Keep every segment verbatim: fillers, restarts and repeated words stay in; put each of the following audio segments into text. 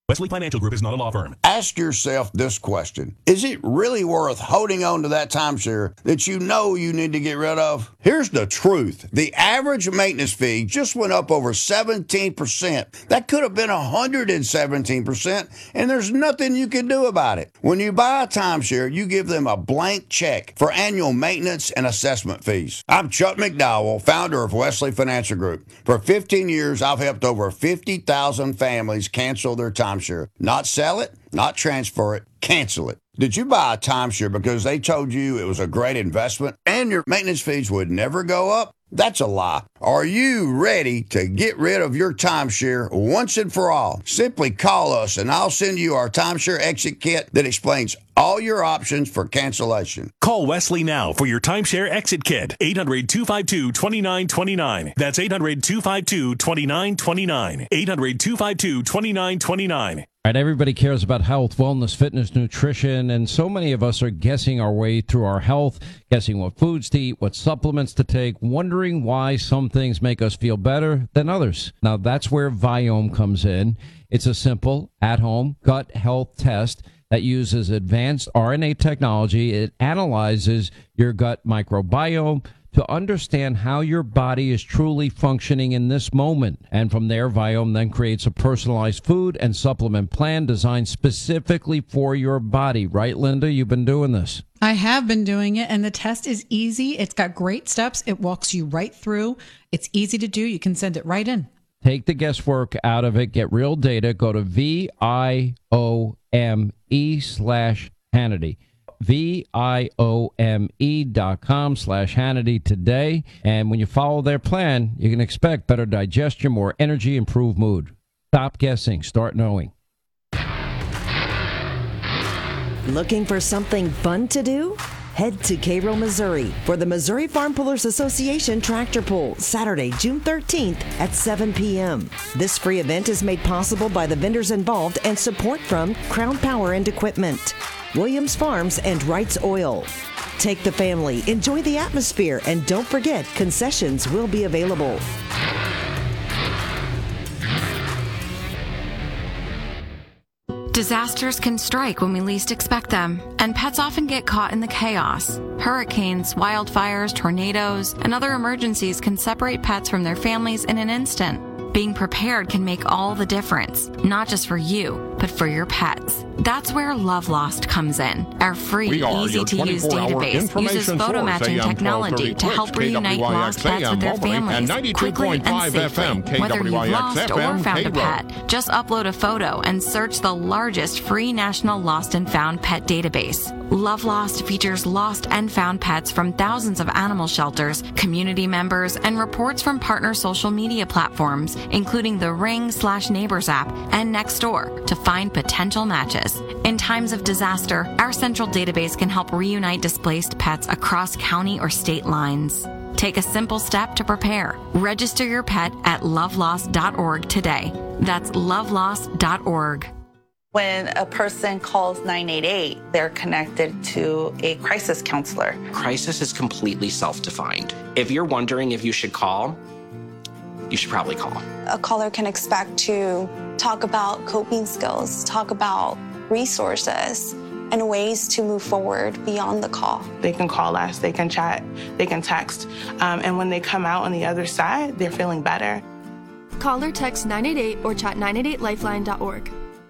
Wesley Financial Group is not a law firm. Ask yourself this question. Is it really worth holding on to that timeshare that you know you need to get rid of? Here's the truth. The average maintenance fee just went up over seventeen percent. That could have been one hundred seventeen percent, and there's nothing you can do about it. When you buy a timeshare, you give them a blank check for annual maintenance and assessment fees. I'm Chuck McDowell, founder of Wesley Financial Group. For fifteen years, I've helped over fifty thousand families cancel their timeshare. Not sell it, not transfer it, cancel it. Did you buy a timeshare because they told you it was a great investment and your maintenance fees would never go up? That's a lie. Are you ready to get rid of your timeshare once and for all? Simply call us and I'll send you our timeshare exit kit that explains all your options for cancellation. Call Wesley now for your timeshare exit kit. eight hundred, two five two, two nine two nine. That's eight hundred, two five two, two nine two nine. eight hundred, two five two, two nine two nine. All right, everybody cares about health, wellness, fitness, nutrition, and so many of us are guessing our way through our health, guessing what foods to eat, what supplements to take, wondering why some things make us feel better than others. Now, that's where Viome comes in. It's a simple, at-home gut health test that uses advanced R N A technology. It analyzes your gut microbiome to understand how your body is truly functioning in this moment. And from there, Viome then creates a personalized food and supplement plan designed specifically for your body. Right, Linda? You've been doing this. I have been doing it, and the test is easy. It's got great steps. It walks you right through. It's easy to do. You can send it right in. Take the guesswork out of it. Get real data. Go to V I O M E slash Hannity. V-I-O-M-E dot com slash Hannity today. And when you follow their plan, you can expect better digestion, more energy, improved mood. Stop guessing. Start knowing. Looking for something fun to do? Head to Cairo, Missouri for the Missouri Farm Pullers Association Tractor Pull, Saturday, June thirteenth at seven p.m. This free event is made possible by the vendors involved and support from Crown Power and Equipment, Williams Farms, and Wright's Oil. Take the family, enjoy the atmosphere, and don't forget, concessions will be available. Disasters can strike when we least expect them, and pets often get caught in the chaos. Hurricanes, wildfires, tornadoes, and other emergencies can separate pets from their families in an instant. Being prepared can make all the difference, not just for you, but for your pets. That's where Love Lost comes in. Our free, easy-to-use database uses photo matching technology to help reunite lost pets with their families quickly and safely. Whether you've lost or found a pet, just upload a photo and search the largest free national lost and found pet database. Love Lost features lost and found pets from thousands of animal shelters, community members, and reports from partner social media platforms, including the Ring slash Neighbors app and Nextdoor, to find potential matches. In times of disaster, our central database can help reunite displaced pets across county or state lines. Take a simple step to prepare. Register your pet at love lost dot org today. That's love lost dot org. When a person calls nine eight eight, they're connected to a crisis counselor. Crisis is completely self-defined. If you're wondering if you should call, you should probably call. A caller can expect to talk about coping skills, talk about resources, and ways to move forward beyond the call. They can call us, they can chat, they can text, um, and when they come out on the other side, they're feeling better. Call or text nine eight eight or chat nine eight eight lifeline dot org.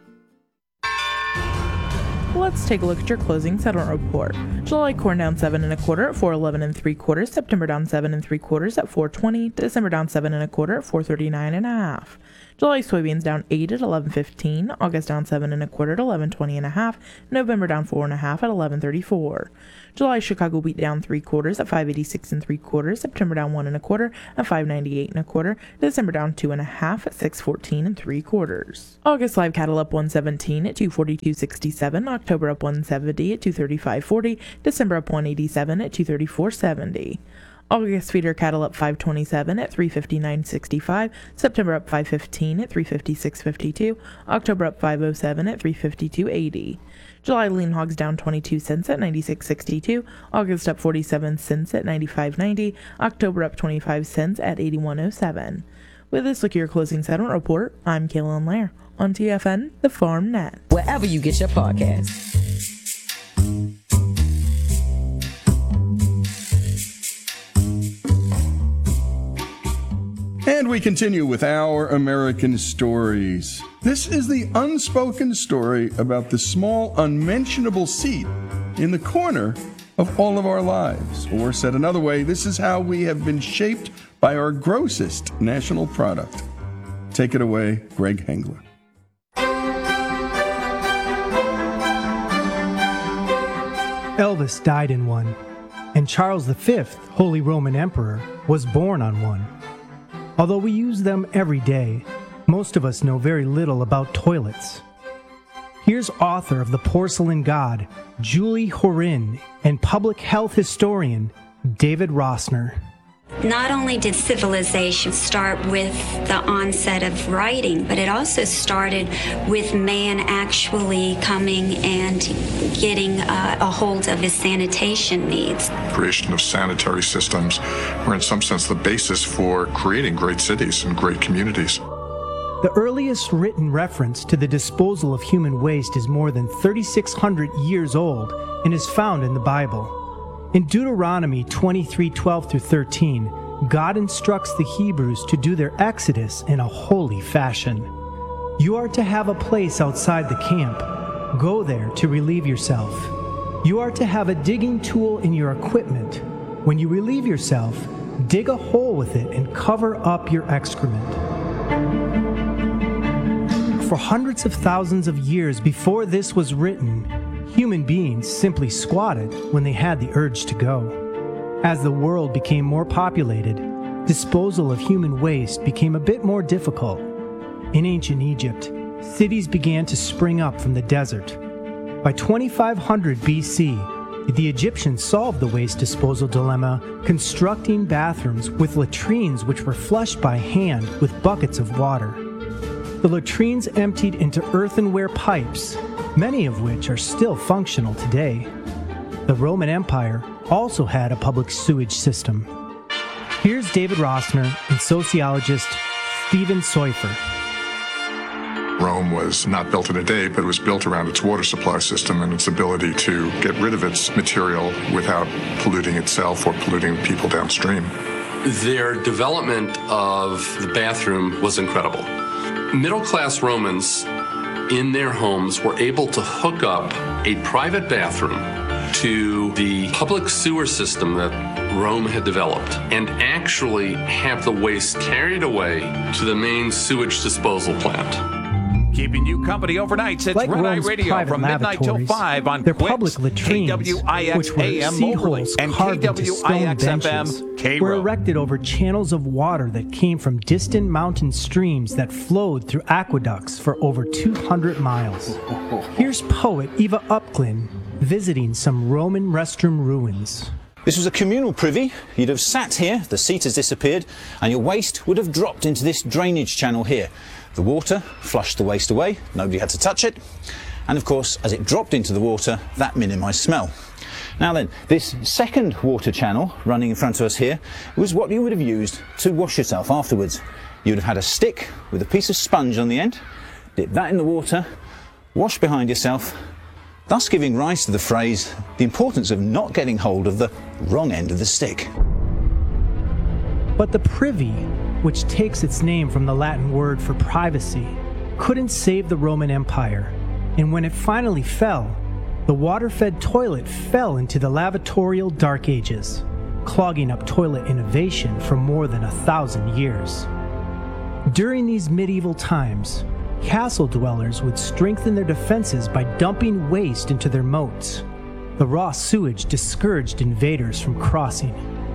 Let's take a look at your closing settlement report. July corn down seven and a quarter at four eleven and three quarters. September down seven and three quarters at four twenty. December down seven and a quarter at four thirty nine and a half. July soybeans down eight at eleven fifteen. August down seven and a quarter at eleven twenty and a half. November down four and a half at eleven thirty four. July Chicago wheat down three quarters at five eighty six and three quarters. September down one and a quarter at five ninety eight and a quarter. December down two and a half at six fourteen and three quarters. August live cattle up one seventeen at two forty two sixty seven. October up one seventy at two thirty five forty. December up one eighty seven at two thirty four seventy. August feeder cattle up five twenty-seven at three fifty-nine sixty-five. September up five fifteen at three fifty-six fifty-two. October up five oh seven at three fifty-two eighty. July lean hogs down twenty-two cents at ninety-six sixty-two. August up forty-seven cents at ninety-five ninety. October up twenty-five cents at eighty-one oh seven. With this, look at your closing settlement report. I'm Kaylin Lair on T F N, the Farm Net. Wherever you get your podcasts. And we continue with Our American Stories. This is the unspoken story about the small, unmentionable seat in the corner of all of our lives. Or said another way, this is how we have been shaped by our grossest national product. Take it away, Greg Hengler. Elvis died in one, and Charles the Fifth, Holy Roman Emperor, was born on one. Although we use them every day, most of us know very little about toilets. Here's author of The Porcelain God, Julie Horin, and public health historian, David Rossner. Not only did civilization start with the onset of writing, but it also started with man actually coming and getting uh, a hold of his sanitation needs. Creation of sanitary systems were in some sense the basis for creating great cities and great communities. The earliest written reference to the disposal of human waste is more than thirty-six hundred years old and is found in the Bible. In Deuteronomy twenty-three, twelve through thirteen, God instructs the Hebrews to do their exodus in a holy fashion. You are to have a place outside the camp. Go there to relieve yourself. You are to have a digging tool in your equipment. When you relieve yourself, dig a hole with it and cover up your excrement. For hundreds of thousands of years before this was written, human beings simply squatted when they had the urge to go. As the world became more populated, disposal of human waste became a bit more difficult. In ancient Egypt, cities began to spring up from the desert. By twenty-five hundred B C, the Egyptians solved the waste disposal dilemma, constructing bathrooms with latrines which were flushed by hand with buckets of water. The latrines emptied into earthenware pipes, many of which are still functional today. The Roman Empire also had a public sewage system. Here's David Rossner and sociologist Stephen Seufer. Rome was not built in a day, but it was built around its water supply system and its ability to get rid of its material without polluting itself or polluting people downstream. Their development of the bathroom was incredible. Middle-class Romans in their homes were able to hook up a private bathroom to the public sewer system that Rome had developed and actually have the waste carried away to the main sewage disposal plant. Keeping you company overnight since Like Red Eye Rome's Radio private from midnight till lavatories, five on their Quicks, public latrines, K W I X which were A M sea Moberly, holes and K carved into W I stone X F benches, M K were R O. erected over channels of water that came from distant mountain streams that flowed through aqueducts for over two hundred miles. Here's poet Eva Upglin visiting some Roman restroom ruins. This was a communal privy. You'd have sat here, the seat has disappeared, and your waste would have dropped into this drainage channel here. The water flushed the waste away, nobody had to touch it, and of course, as it dropped into the water, that minimised smell. Now then, this second water channel running in front of us here was what you would have used to wash yourself afterwards. You would have had a stick with a piece of sponge on the end, dip that in the water, wash behind yourself, thus giving rise to the phrase, the importance of not getting hold of the wrong end of the stick. But the privy, which takes its name from the Latin word for privacy, couldn't save the Roman Empire, and when it finally fell, the water-fed toilet fell into the lavatorial Dark Ages, clogging up toilet innovation for more than a thousand years. During these medieval times, castle dwellers would strengthen their defenses by dumping waste into their moats. The raw sewage discouraged invaders from crossing.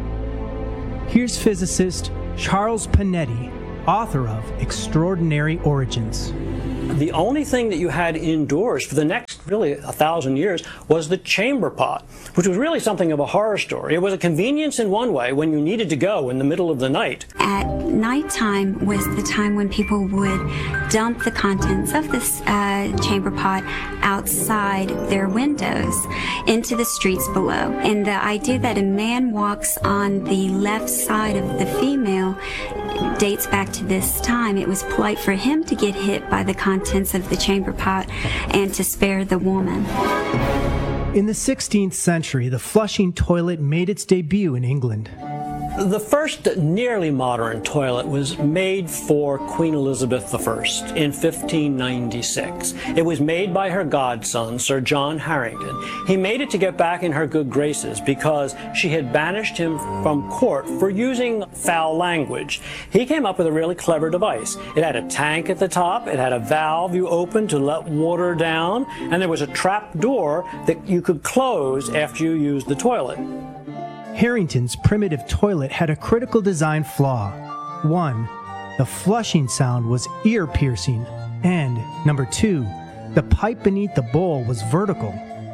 Here's physicist Charles Panetti, author of Extraordinary Origins. The only thing that you had indoors for the next, really, a thousand years was the chamber pot, which was really something of a horror story. It was a convenience in one way when you needed to go in the middle of the night. At nighttime was the time when people would dump the contents of this uh, chamber pot outside their windows into the streets below. And the idea that a man walks on the left side of the female dates back to this time. It was polite for him to get hit by the contents of the chamber pot and to spare the woman. In the sixteenth century, the flushing toilet made its debut in England. The first nearly modern toilet was made for Queen Elizabeth the First in fifteen ninety-six. It was made by her godson, Sir John Harrington. He made it to get back in her good graces because she had banished him from court for using foul language. He came up with a really clever device. It had a tank at the top, it had a valve you opened to let water down, and there was a trap door that you could close after you used the toilet. Harrington's primitive toilet had a critical design flaw. One, the flushing sound was ear-piercing, and number two, the pipe beneath the bowl was vertical.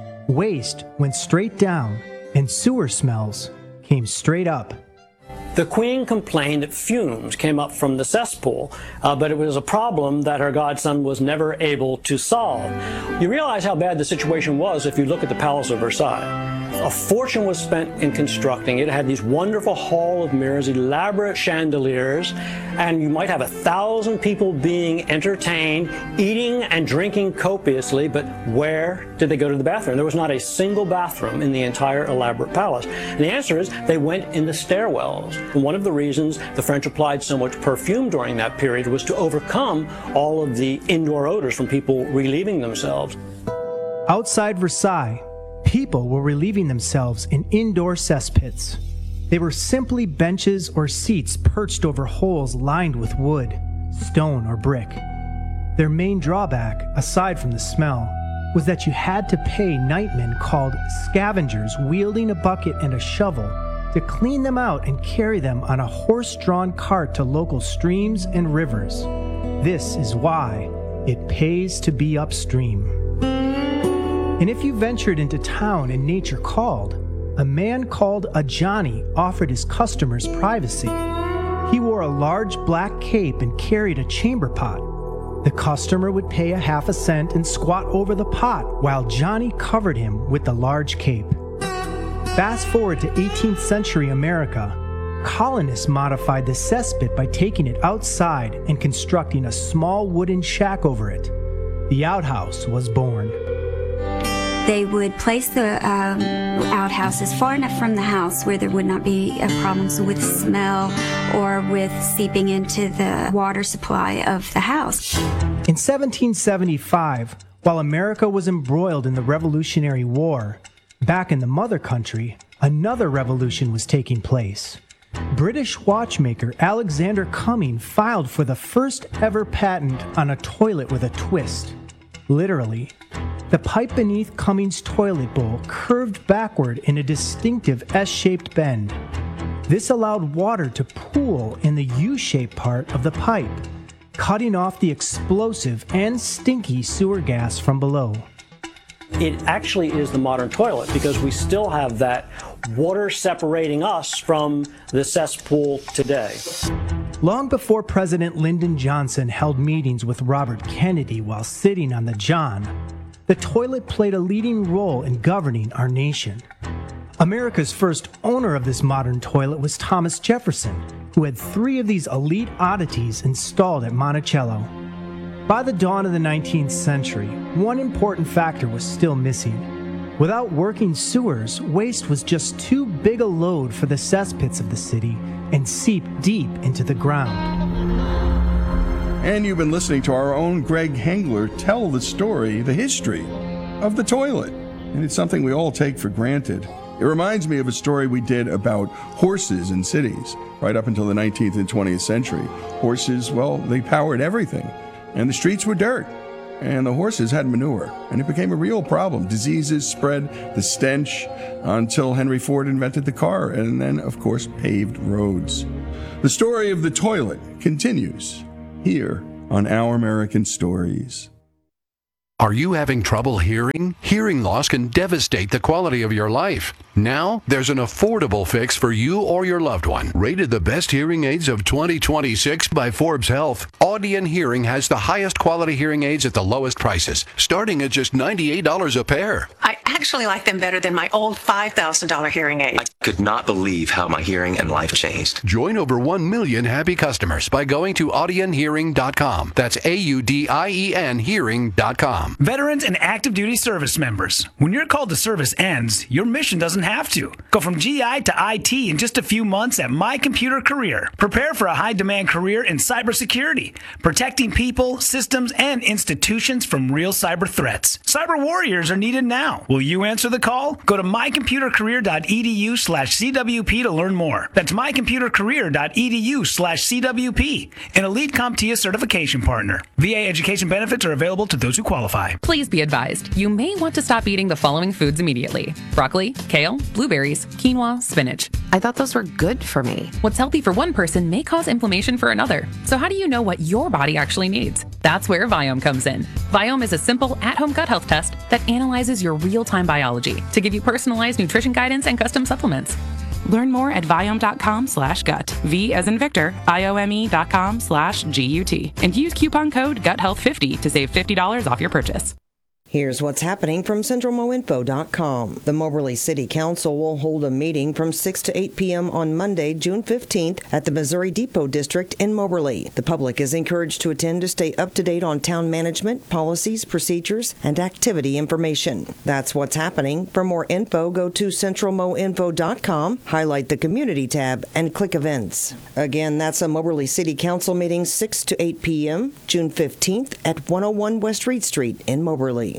Waste went straight down, and sewer smells came straight up. The Queen complained that fumes came up from the cesspool, uh, but it was a problem that her godson was never able to solve. You realize how bad the situation was if you look at the Palace of Versailles. A fortune was spent in constructing it. It had these wonderful hall of mirrors, elaborate chandeliers, and you might have a thousand people being entertained, eating and drinking copiously, but where did they go to the bathroom? There was not a single bathroom in the entire elaborate palace. And the answer is they went in the stairwells. And one of the reasons the French applied so much perfume during that period was to overcome all of the indoor odors from people relieving themselves. Outside Versailles, people were relieving themselves in indoor cesspits. They were simply benches or seats perched over holes lined with wood, stone, or brick. Their main drawback, aside from the smell, was that you had to pay nightmen called scavengers wielding a bucket and a shovel to clean them out and carry them on a horse-drawn cart to local streams and rivers. This is why it pays to be upstream. And if you ventured into town and nature called, a man called a Johnny offered his customers privacy. He wore a large black cape and carried a chamber pot. The customer would pay a half a cent and squat over the pot while Johnny covered him with the large cape. Fast forward to eighteenth century America, colonists modified the cesspit by taking it outside and constructing a small wooden shack over it. The outhouse was born. They would place the um, outhouses far enough from the house where there would not be uh, problems with smell or with seeping into the water supply of the house. In seventeen seventy-five, while America was embroiled in the Revolutionary War, back in the mother country, another revolution was taking place. British watchmaker Alexander Cumming filed for the first ever patent on a toilet with a twist. Literally, the pipe beneath Cumming's toilet bowl curved backward in a distinctive S-shaped bend. This allowed water to pool in the U-shaped part of the pipe, cutting off the explosive and stinky sewer gas from below. It actually is the modern toilet because we still have that water separating us from the cesspool today. Long before President Lyndon Johnson held meetings with Robert Kennedy while sitting on the John, the toilet played a leading role in governing our nation. America's first owner of this modern toilet was Thomas Jefferson, who had three of these elite oddities installed at Monticello. By the dawn of the nineteenth century, one important factor was still missing. Without working sewers, waste was just too big a load for the cesspits of the city and seeped deep into the ground. And you've been listening to our own Greg Hengler tell the story, the history of the toilet. And it's something we all take for granted. It reminds me of a story we did about horses in cities, right up until the nineteenth and twentieth century. Horses, well, they powered everything. And the streets were dirt. And the horses had manure. And it became a real problem. Diseases spread, the stench, until Henry Ford invented the car. And then, of course, paved roads. The story of the toilet continues here on Our American Stories. Are you having trouble hearing? Hearing loss can devastate the quality of your life. Now, there's an affordable fix for you or your loved one. Rated the best hearing aids of twenty twenty-six by Forbes Health, Audion Hearing has the highest quality hearing aids at the lowest prices, starting at just ninety-eight dollars a pair. I actually like them better than my old five thousand dollars hearing aid. Could not believe how my hearing and life changed. Join over one million happy customers by going to audien hearing dot com. That's A U D I E N hearing dot com. Veterans and active duty service members, when your call to service ends, your mission doesn't have to. Go from G I to I T in just a few months at My Computer Career. Prepare for a high-demand career in cybersecurity, protecting people, systems, and institutions from real cyber threats. Cyber warriors are needed now. Will you answer the call? Go to my computer career dot e d u slash C W P to learn more. That's my computer career dot e d u slash C W P, an elite CompTIA certification partner. V A education benefits are available to those who qualify. Please be advised, you may want to stop eating the following foods immediately: broccoli, kale, blueberries, quinoa, spinach. I thought those were good for me. What's healthy for one person may cause inflammation for another. So how do you know what your body actually needs? That's where Viome comes in. Viome is a simple at-home gut health test that analyzes your real-time biology to give you personalized nutrition guidance and custom supplements. Learn more at viome dot com slash gut. V as in Victor, I O M E dot com slash G U T. And use coupon code gut health fifty to save fifty dollars off your purchase. Here's what's happening from central mo info dot com. The Moberly City Council will hold a meeting from six to eight p.m. on Monday, June fifteenth at the Missouri Depot District in Moberly. The public is encouraged to attend to stay up to date on town management, policies, procedures, and activity information. That's what's happening. For more info, go to central mo info dot com, highlight the Community tab, and click Events. Again, that's a Moberly City Council meeting six to eight p.m., June fifteenth at one oh one West Reed Street in Moberly.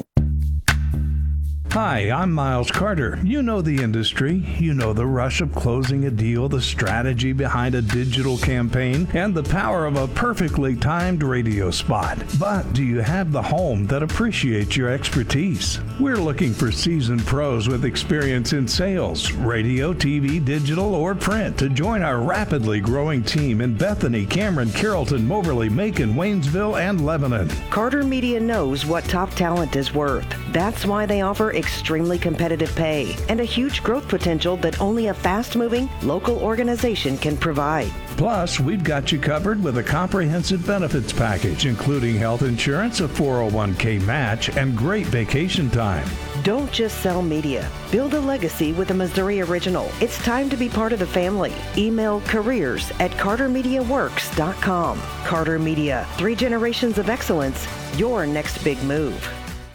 Hi, I'm Miles Carter. You know the industry. You know the rush of closing a deal, the strategy behind a digital campaign, and the power of a perfectly timed radio spot. But do you have the home that appreciates your expertise? We're looking for seasoned pros with experience in sales, radio, T V, digital, or print to join our rapidly growing team in Bethany, Cameron, Carrollton, Moberly, Macon, Waynesville, and Lebanon. Carter Media knows what top talent is worth. That's why they offer extremely competitive pay and a huge growth potential that only a fast-moving local organization can provide. Plus, we've got you covered with a comprehensive benefits package, including health insurance, a four oh one k match, and great vacation time. Don't just sell media. Build a legacy with a Missouri original. It's time to be part of the family. Email careers at carter media works dot com. Carter Media, three generations of excellence, your next big move.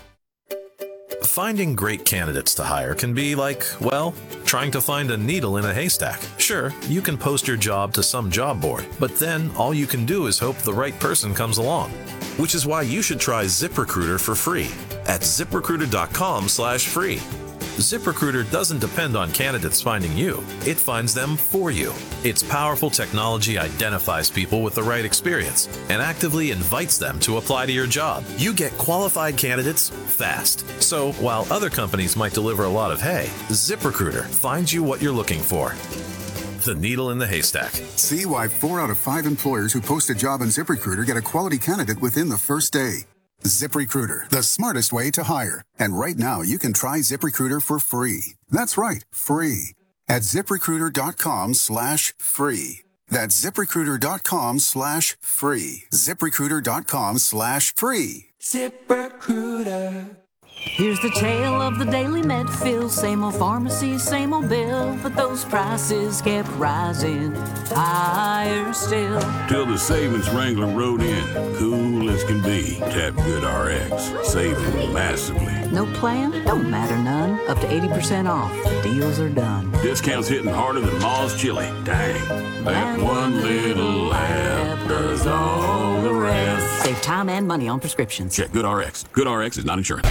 Finding great candidates to hire can be like, well, trying to find a needle in a haystack. Sure, you can post your job to some job board, but then all you can do is hope the right person comes along. Which is why you should try ZipRecruiter for free at zip recruiter dot com slash free. ZipRecruiter doesn't depend on candidates finding you. It finds them for you. Its powerful technology identifies people with the right experience and actively invites them to apply to your job. You get qualified candidates fast. So while other companies might deliver a lot of hay, ZipRecruiter finds you what you're looking for. The needle in the haystack. See why four out of five employers who post a job on ZipRecruiter get a quality candidate within the first day. ZipRecruiter, the smartest way to hire. And right now, you can try ZipRecruiter for free. That's right, free. At zip recruiter dot com slash free. That's zip recruiter dot com slash free. zip recruiter dot com slash free. ZipRecruiter. Here's the tale of the daily Medfield. Same old pharmacy, same old bill, but those prices kept rising higher still. Till the savings wrangler rode in, cool as can be. Tap GoodRx, saving massively. No plan? Don't matter none. Up to eighty percent off. Deals are done. Discounts hitting harder than Ma's chili. Dang, that one little app does all the rest. Save time and money on prescriptions. Check GoodRx. GoodRx is not insurance.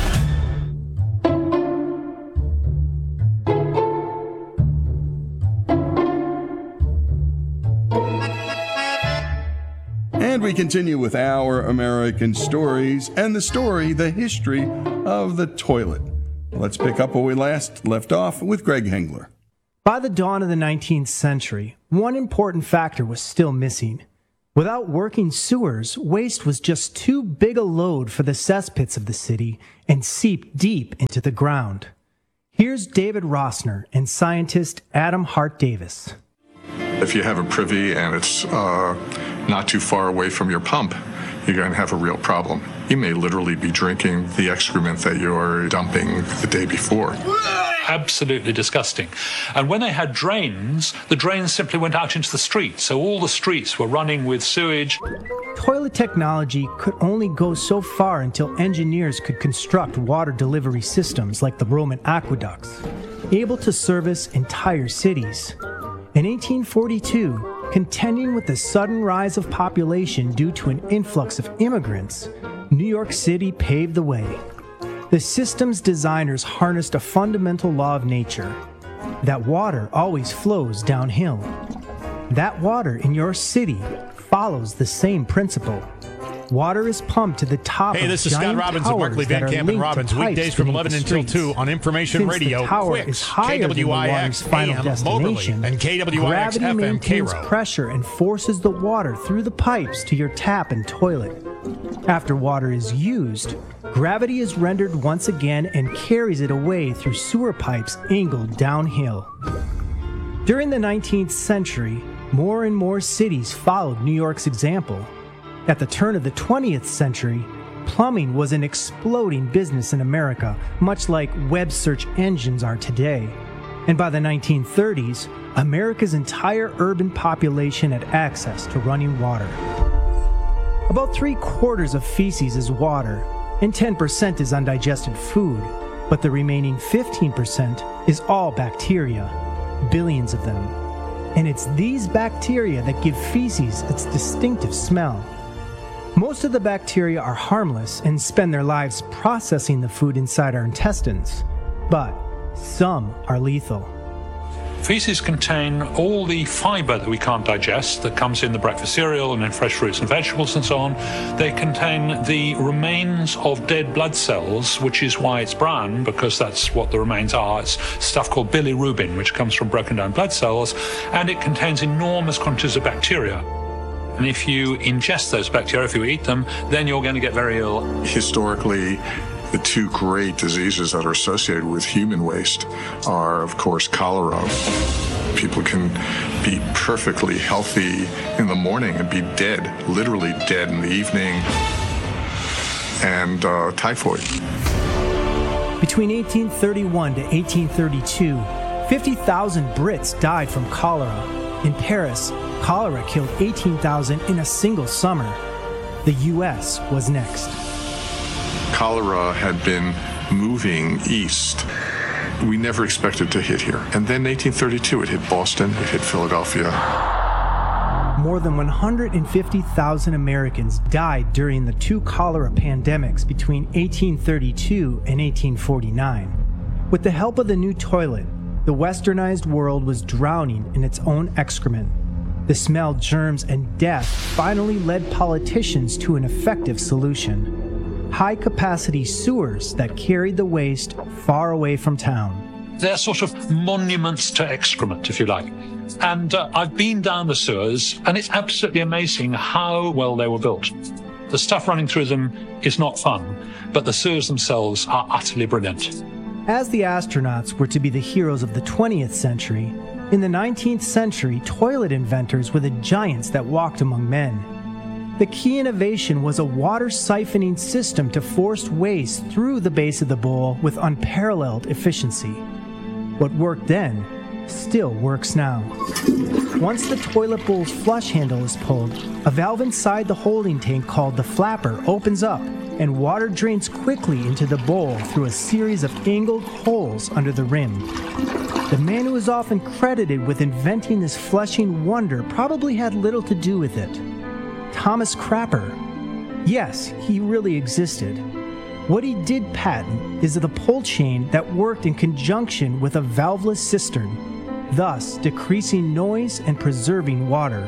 And we continue with Our American Stories and the story, the history of the toilet. Let's pick up where we last left off with Greg Hengler. By the dawn of the nineteenth century, one important factor was still missing. Without working sewers, waste was just too big a load for the cesspits of the city and seeped deep into the ground. Here's David Rossner and scientist Adam Hart Davis. If you have a privy and it's uh, not too far away from your pump, you're going to have a real problem. You may literally be drinking the excrement that you're dumping the day before. absolutely disgusting. And when they had drains, the drains simply went out into the streets. So all the streets were running with sewage. Toilet technology could only go so far until engineers could construct water delivery systems like the Roman aqueducts, able to service entire cities. In eighteen forty-two, contending with the sudden rise of population due to an influx of immigrants, New York City paved the way. The system's designers harnessed a fundamental law of nature, that water always flows downhill. That water in your city follows the same principle. Water is pumped to the top Hey, of this is Scott giant Robbins of towers Markley, that Van are Camp and linked to Robbins, pipes weekdays from beneath eleven the until streets. two on Information Since Radio, the tower Quicks, is higher than the K W I water's X final A M destination, Moberly, and K W I X gravity F M maintains Cairo. pressure and forces the water through the pipes to your tap and toilet. After water is used, gravity is rendered once again and carries it away through sewer pipes angled downhill. During the nineteenth century, more and more cities followed New York's example. At the turn of the twentieth century, plumbing was an exploding business in America, much like web search engines are today. And by the nineteen thirties, America's entire urban population had access to running water. About three quarters of feces is water, and ten percent is undigested food, but the remaining fifteen percent is all bacteria, billions of them. And it's these bacteria that give feces its distinctive smell. Most of the bacteria are harmless and spend their lives processing the food inside our intestines, but some are lethal. Feces contain all the fiber that we can't digest that comes in the breakfast cereal and in fresh fruits and vegetables and so on. They contain the remains of dead blood cells, which is why it's brown, because that's what the remains are. It's stuff called bilirubin, which comes from broken down blood cells, and it contains enormous quantities of bacteria. And if you ingest those bacteria, if you eat them, then you're going to get very ill. Historically, the two great diseases that are associated with human waste are, of course, cholera. People can be perfectly healthy in the morning and be dead, literally dead in the evening, and uh, typhoid. Between eighteen thirty-one to eighteen thirty-two, fifty thousand Brits died from cholera. In Paris, cholera killed eighteen thousand in a single summer. The U S was next. Cholera had been moving east. We never expected to hit here. And then in eighteen thirty-two, it hit Boston, it hit Philadelphia. More than one hundred fifty thousand Americans died during the two cholera pandemics between eighteen thirty-two and eighteen forty-nine. With the help of the new toilet, the westernized world was drowning in its own excrement. The smell, germs, and death finally led politicians to an effective solution. High-capacity sewers that carried the waste far away from town. They're sort of monuments to excrement, if you like. And uh, I've been down the sewers, and it's absolutely amazing how well they were built. The stuff running through them is not fun, but the sewers themselves are utterly brilliant. As the astronauts were to be the heroes of the twentieth century, in the nineteenth century, toilet inventors were the giants that walked among men. The key innovation was a water siphoning system to force waste through the base of the bowl with unparalleled efficiency. What worked then still works now. Once the toilet bowl's flush handle is pulled, a valve inside the holding tank called the flapper opens up and water drains quickly into the bowl through a series of angled holes under the rim. The man who is often credited with inventing this flushing wonder probably had little to do with it. Thomas Crapper. Yes, he really existed. What he did patent is the pull chain that worked in conjunction with a valveless cistern, thus decreasing noise and preserving water.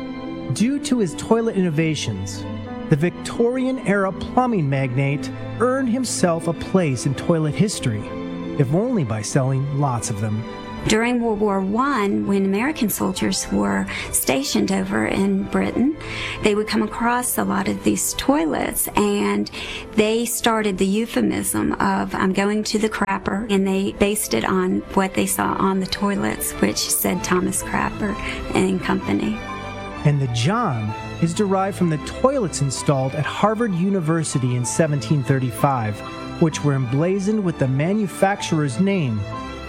Due to his toilet innovations, the Victorian-era plumbing magnate earned himself a place in toilet history, if only by selling lots of them. During World War One, when American soldiers were stationed over in Britain, they would come across a lot of these toilets, and they started the euphemism of, I'm going to the crapper, and they based it on what they saw on the toilets, which said Thomas Crapper and Company. And the John is derived from the toilets installed at Harvard University in seventeen thirty-five, which were emblazoned with the manufacturer's name,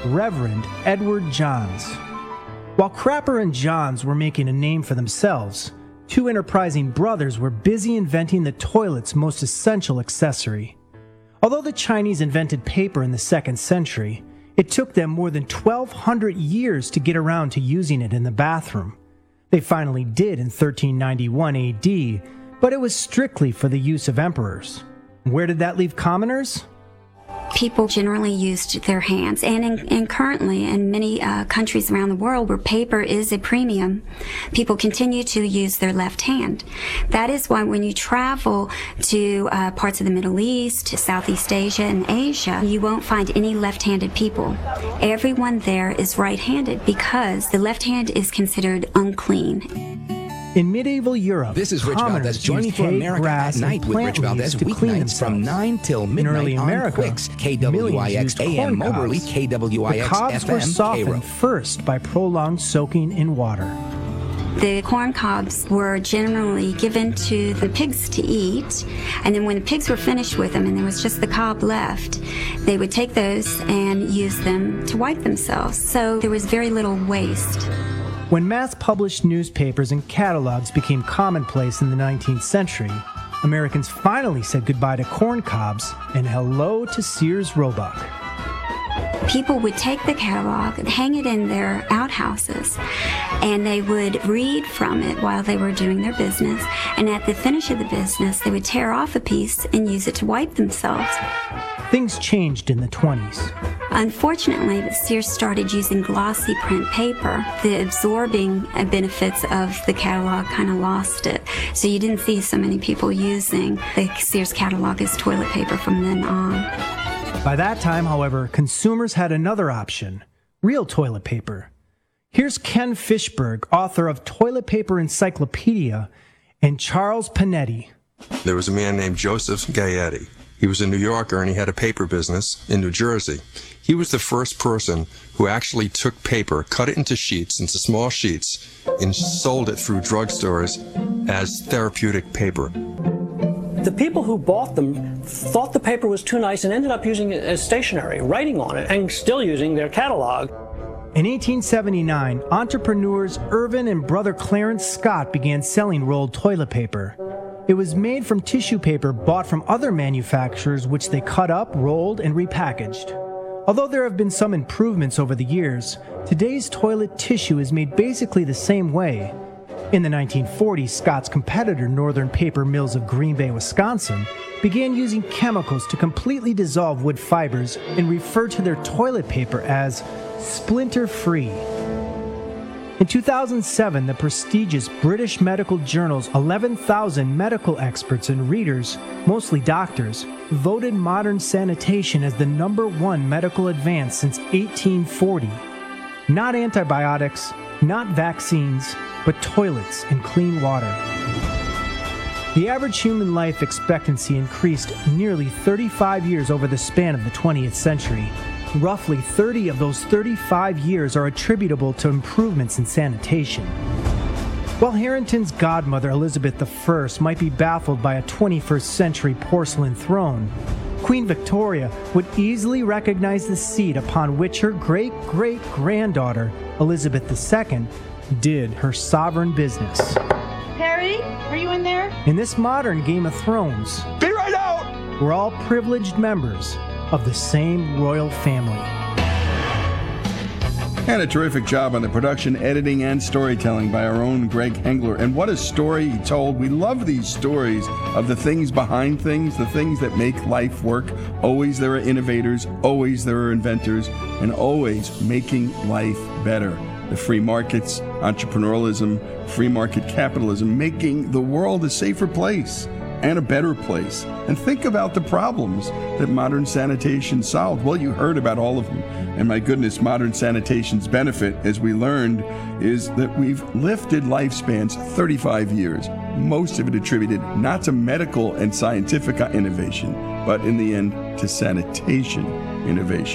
Reverend Edward Johns. While Crapper and Johns were making a name for themselves, two enterprising brothers were busy inventing the toilet's most essential accessory. Although the Chinese invented paper in the second century, it took them more than twelve hundred years to get around to using it in the bathroom. They finally did in thirteen ninety-one A D, but it was strictly for the use of emperors. Where did that leave commoners? People generally used their hands, and, in, and currently in many uh, countries around the world where paper is a premium, people continue to use their left hand. That is why when you travel to uh, parts of the Middle East, Southeast Asia, and Asia, you won't find any left-handed people. Everyone there is right-handed because the left hand is considered unclean. In medieval Europe, this is Rich Valdez. Join me for America at Night with Rich Valdez weeknights from nine till midnight on America, Quicks, K W I X A M Moberly, K W I X F M. The cobs were softened first by prolonged soaking in water. The corn cobs were generally given to the pigs to eat, and then when the pigs were finished with them and there was just the cob left, they would take those and use them to wipe themselves. So there was very little waste. When mass-published newspapers and catalogs became commonplace in the nineteenth century, Americans finally said goodbye to corn cobs and hello to Sears Roebuck. People would take the catalog and hang it in their outhouses, and they would read from it while they were doing their business, and at the finish of the business, they would tear off a piece and use it to wipe themselves. Things changed in the twenties. Unfortunately, Sears started using glossy print paper. The absorbing benefits of the catalog kind of lost it. So you didn't see so many people using the Sears catalog as toilet paper from then on. By that time, however, consumers had another option, real toilet paper. Here's Ken Fishberg, author of Toilet Paper Encyclopedia, and Charles Panetti. There was a man named Joseph Gaetti. He was a New Yorker and he had a paper business in New Jersey. He was the first person who actually took paper, cut it into sheets, into small sheets, and sold it through drugstores as therapeutic paper. The people who bought them thought the paper was too nice and ended up using it as stationery, writing on it, and still using their catalog. In eighteen seventy-nine, entrepreneurs Irvin and brother Clarence Scott began selling rolled toilet paper. It was made from tissue paper bought from other manufacturers, which they cut up, rolled, and repackaged. Although there have been some improvements over the years, today's toilet tissue is made basically the same way. In the nineteen forties, Scott's competitor, Northern Paper Mills of Green Bay, Wisconsin, began using chemicals to completely dissolve wood fibers and refer to their toilet paper as splinter-free. In two thousand seven, the prestigious British medical journal's eleven thousand medical experts and readers, mostly doctors, voted modern sanitation as the number one medical advance since eighteen forty. Not antibiotics, not vaccines, but toilets and clean water. The average human life expectancy increased nearly thirty-five years over the span of the twentieth century. Roughly thirty of those thirty-five years are attributable to improvements in sanitation. While Harrington's godmother, Elizabeth the First, might be baffled by a twenty-first century porcelain throne, Queen Victoria would easily recognize the seat upon which her great-great-granddaughter, Elizabeth the Second, did her sovereign business. Harry, are you in there? In this modern Game of Thrones, Be right out! we're all privileged members of the same royal family. And a terrific job on the production, editing, and storytelling by our own Greg Hengler. And what a story he told. We love these stories of the things behind things, the things that make life work. Always there are innovators, always there are inventors, and always making life better. The free markets, entrepreneurialism, free market capitalism, making the world a safer place and a better place. And think about the problems that modern sanitation solved. Well, you heard about all of them. And my goodness, modern sanitation's benefit, as we learned, is that we've lifted lifespans thirty-five years, most of it attributed not to medical and scientific innovation, but in the end to sanitation innovation.